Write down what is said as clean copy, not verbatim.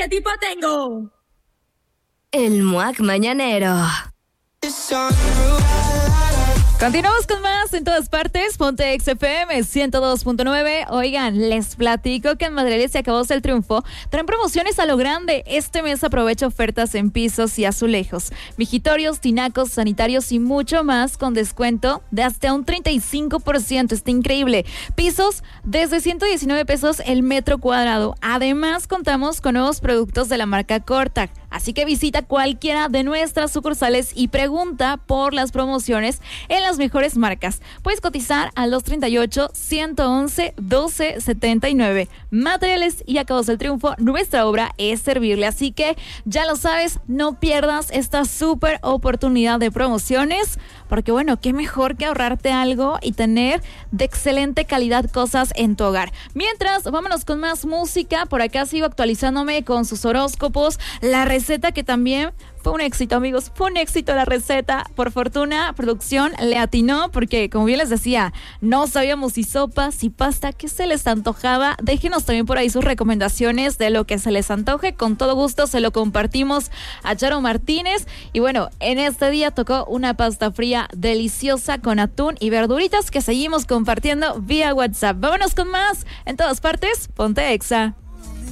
qué tipo tengo. El Muac Mañanero. Continuamos con más en todas partes. Ponte XFM 102.9. Oigan, les platico que en Madrid se acabó el triunfo. Traen promociones a lo grande. Este mes aprovecha ofertas en pisos y azulejos, vigitorios, tinacos, sanitarios y mucho más con descuento de hasta un 35%. Está increíble. Pisos desde 119 pesos el metro cuadrado. Además, contamos con nuevos productos de la marca Cortag. Así que visita cualquiera de nuestras sucursales y pregunta por las promociones en las mejores marcas. Puedes cotizar a los 38-111-1279. Materiales y acabados del triunfo. Nuestra obra es servirle. Así que ya lo sabes, no pierdas esta súper oportunidad de promociones. Porque bueno, qué mejor que ahorrarte algo y tener de excelente calidad cosas en tu hogar. Mientras, vámonos con más música. Por acá sigo actualizándome con sus horóscopos. La receta que también fue un éxito, amigos. Fue un éxito la receta. Por fortuna, producción le atinó porque, como bien les decía, no sabíamos si sopa, si pasta, qué se les antojaba. Déjenos también por ahí sus recomendaciones de lo que se les antoje. Con todo gusto se lo compartimos a Charo Martínez. Y bueno, en este día tocó una pasta fría deliciosa con atún y verduritas que seguimos compartiendo vía WhatsApp. Vámonos con más. En todas partes, ponte Exa.